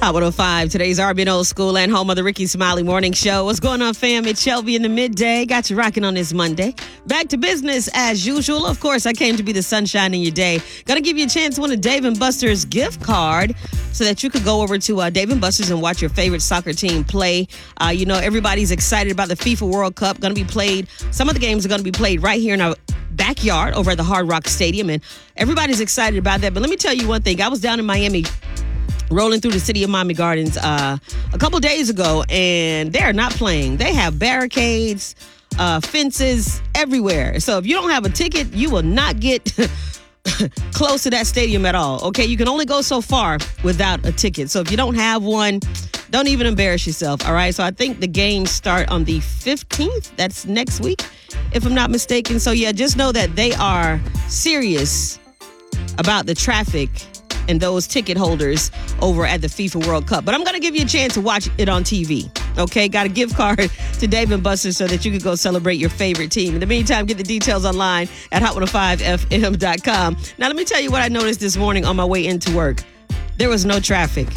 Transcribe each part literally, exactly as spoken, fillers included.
Hot one oh five, today's R B N Old School and home of the Ricky Smiley Morning Show. What's going on, fam? It's Shelby in the midday. Got you rocking on this Monday. Back to business as usual. Of course, I came to be the sunshine in your day. Gonna give you a chance to win a Dave and Buster's gift card so that you could go over to uh, Dave and Buster's and watch your favorite soccer team play. Uh, you know, everybody's excited about the FIFA World Cup. Gonna be played. Some of the games are gonna be played right here in our backyard over at the Hard Rock Stadium, and everybody's excited about that. But let me tell you one thing. I was down in Miami rolling through the city of Miami Gardens uh, a couple days ago, and they're not playing. They have barricades, uh, fences everywhere. So if you don't have a ticket, you will not get close to that stadium at all. Okay, you can only go so far without a ticket. So if you don't have one, don't even embarrass yourself. All right. So I think the games start on the fifteenth. That's next week, if I'm not mistaken. So yeah, just know that they are serious about the traffic and those ticket holders over at the FIFA World Cup. But I'm going to give you a chance to watch it on T V. Okay, got a gift card to Dave and Buster's so that you can go celebrate your favorite team. In the meantime, get the details online at hot one oh five f m dot com. Now, let me tell you what I noticed this morning on my way into work. There was no traffic.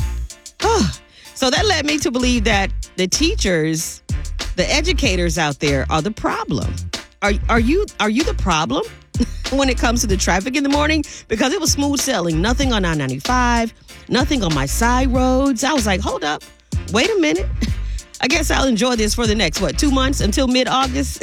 So that led me to believe that the teachers, the educators out there are the problem. Are, are you are you the problem when it comes to the traffic in the morning? Because it was smooth sailing. Nothing on I ninety-five, nothing on my side roads. I was like, hold up, wait a minute. I guess I'll enjoy this for the next, what, two months until mid-August?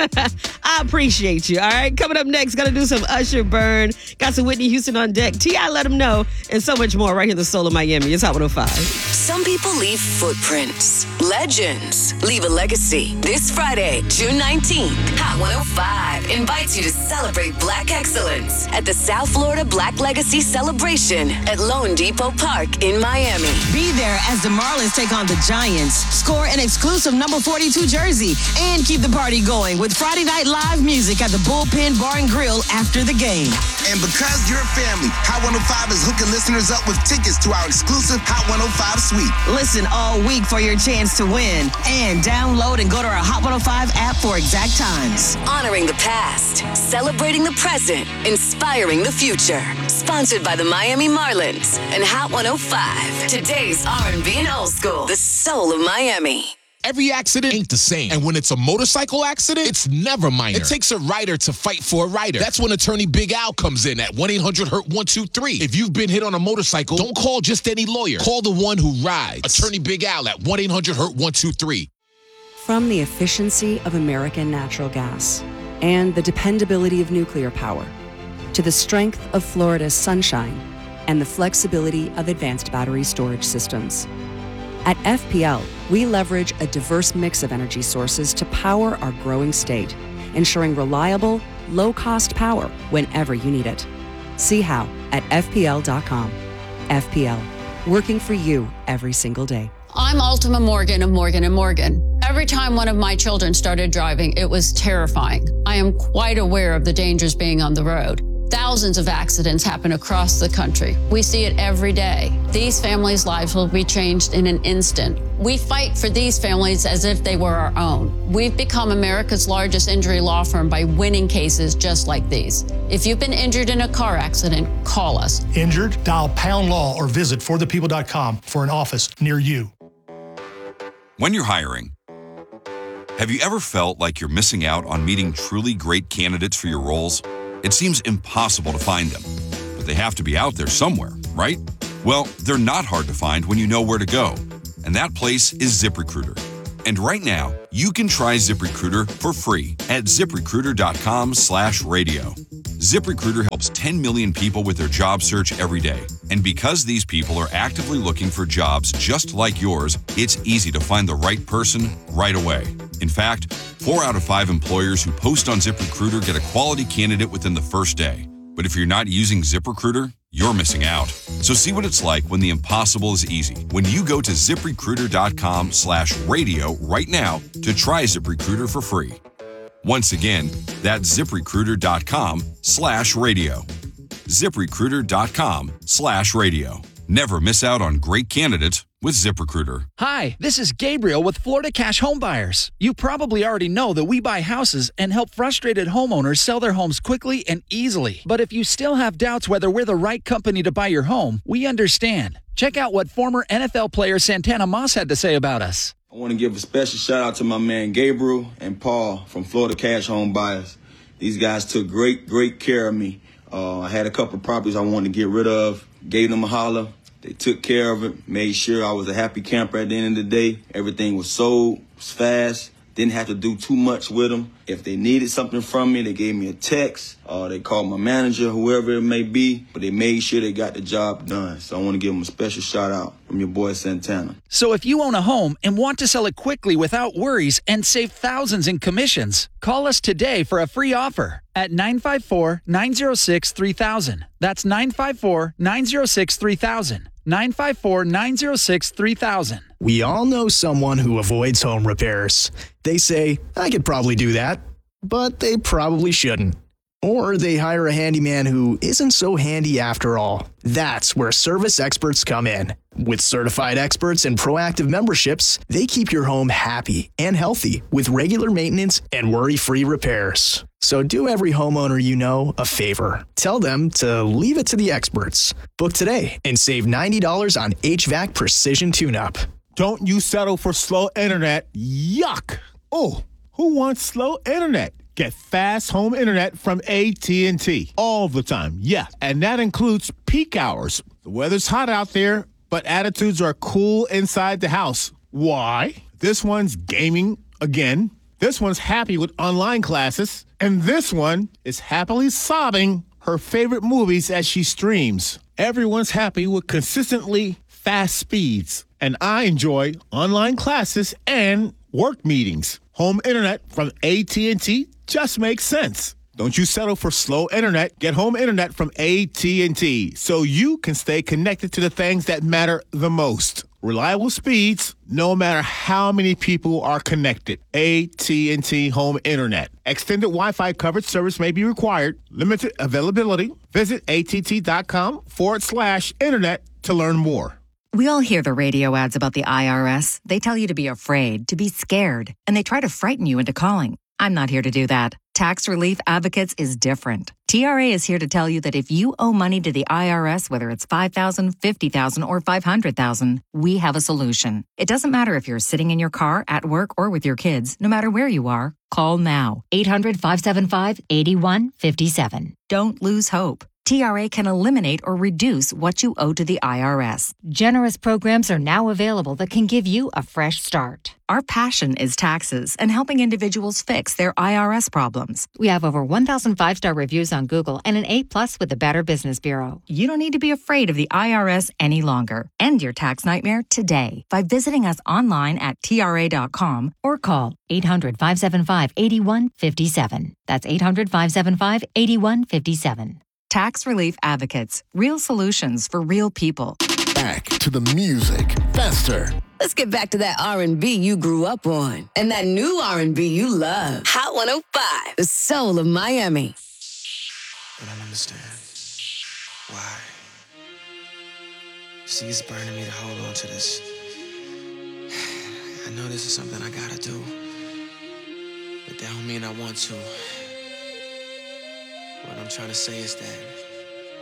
I appreciate you, all right? Coming up next, going to do some Usher Burn. Got some Whitney Houston on deck. T I Let Him Know, and so much more right here in the soul of Miami. It's Hot one oh five. Some people leave footprints. Legends leave a legacy. This Friday, June nineteenth, Hot one oh five invites you to celebrate Black excellence at the South Florida Black Legacy Celebration at Lone Depot Park in Miami. Be there as the Marlins take on the Giants. Score an exclusive number forty-two jersey and keep the party going with Friday Night Live music at the Bullpen Bar and Grill after the game. And because you're a family, Hot one oh five is hooking listeners up with tickets to our exclusive Hot one oh five suite. Listen all week for your chance to win and download and go to our Hot one oh five app for exact times. Honoring the past, celebrating the present, inspiring the future. Sponsored by the Miami Marlins and Hot one oh five. Today's R and B and Old School, the soul of Miami. Every accident ain't the same. And when it's a motorcycle accident, it's never minor. It takes a rider to fight for a rider. That's when attorney Big Al comes in at one eight hundred hurt one two three. If you've been hit on a motorcycle, don't call just any lawyer. Call the one who rides. Attorney Big Al at one eight hundred hurt one two three. From the efficiency of American natural gas and the dependability of nuclear power to the strength of Florida's sunshine and the flexibility of advanced battery storage systems. At F P L, we leverage a diverse mix of energy sources to power our growing state, ensuring reliable, low-cost power whenever you need it. See how at F P L dot com. F P L, working for you every single day. I'm Ultima Morgan of Morgan and Morgan. Every time one of my children started driving, it was terrifying. I am quite aware of the dangers being on the road. Thousands of accidents happen across the country. We see it every day. These families' lives will be changed in an instant. We fight for these families as if they were our own. We've become America's largest injury law firm by winning cases just like these. If you've been injured in a car accident, call us. Injured? Dial pound law or visit for the people dot com for an office near you. When you're hiring, have you ever felt like you're missing out on meeting truly great candidates for your roles? It seems impossible to find them, but they have to be out there somewhere, right? Well, they're not hard to find when you know where to go, and that place is ZipRecruiter. And right now, you can try ZipRecruiter for free at ziprecruiter dot com slash radio. ZipRecruiter helps ten million people with their job search every day. And because these people are actively looking for jobs just like yours, it's easy to find the right person right away. In fact, four out of five employers who post on ZipRecruiter get a quality candidate within the first day. But if you're not using ZipRecruiter, you're missing out. So see what it's like when the impossible is easy. When you go to ziprecruiter dot com slash radio right now to try ZipRecruiter for free. Once again, that's ziprecruiter dot com slash radio. ziprecruiter dot com slash radio. Never miss out on great candidates with ZipRecruiter. Hi, this is Gabriel with Florida Cash Home Buyers. You probably already know that we buy houses and help frustrated homeowners sell their homes quickly and easily. But if you still have doubts whether we're the right company to buy your home, we understand. Check out what former N F L player Santana Moss had to say about us. I want to give a special shout out to my man Gabriel and Paul from Florida Cash Home Buyers. These guys took great, great care of me. Uh, I had a couple of properties I wanted to get rid of, gave them a holler. They took care of it, made sure I was a happy camper at the end of the day. Everything was sold, was fast, didn't have to do too much with them. If they needed something from me, they gave me a text. Uh, they called my manager, whoever it may be, but they made sure they got the job done. So I want to give them a special shout out from your boy Santana. So if you own a home and want to sell it quickly without worries and save thousands in commissions, call us today for a free offer at nine five four, nine zero six, three thousand. That's nine five four, nine zero six, three thousand. nine five four, nine zero six, three thousand. We all know someone who avoids home repairs. They say, I could probably do that, but they probably shouldn't. Or they hire a handyman who isn't so handy after all. That's where Service Experts come in. With certified experts and proactive memberships, they keep your home happy and healthy with regular maintenance and worry-free repairs. So do every homeowner you know a favor. Tell them to leave it to the experts. Book today and save ninety dollars on H V A C Precision Tune-Up. Don't you settle for slow internet. Yuck! Oh, who wants slow internet? Get fast home internet from A T and T all the time. Yeah, and that includes peak hours. The weather's hot out there, but attitudes are cool inside the house. Why? This one's gaming again. This one's happy with online classes. And this one is happily sobbing her favorite movies as she streams. Everyone's happy with consistently fast speeds. And I enjoy online classes and work meetings. Home internet from A T and T just makes sense. Don't you settle for slow internet. Get home internet from A T and T so you can stay connected to the things that matter the most. Reliable speeds, no matter how many people are connected. A T and T Home Internet. Extended Wi-Fi coverage service may be required. Limited availability. Visit att.com forward slash internet to learn more. We all hear the radio ads about the I R S. They tell you to be afraid, to be scared, and they try to frighten you into calling. I'm not here to do that. Tax Relief Advocates is different. T R A is here to tell you that if you owe money to the I R S, whether it's five thousand dollars, fifty thousand dollars, or five hundred thousand dollars, we have a solution. It doesn't matter if you're sitting in your car, at work, or with your kids. No matter where you are, call now. eight hundred, five seven five, eight one five seven. Don't lose hope. T R A can eliminate or reduce what you owe to the I R S. Generous programs are now available that can give you a fresh start. Our passion is taxes and helping individuals fix their I R S problems. We have over one thousand five-star reviews on Google and an A plus with the Better Business Bureau. You don't need to be afraid of the I R S any longer. End your tax nightmare today by visiting us online at T R A dot com or call eight hundred, five seven five, eight one five seven. That's eight hundred, five seven five, eight one five seven. Tax Relief Advocates. Real solutions for real people. Back to the music. Faster. Let's get back to that R and B you grew up on and that new R and B you love. Hot one oh five, the soul of Miami. I don't understand why. See, it's burning me to hold on to this. I know this is something I gotta do, but that don't mean I want to. What I'm trying to say is that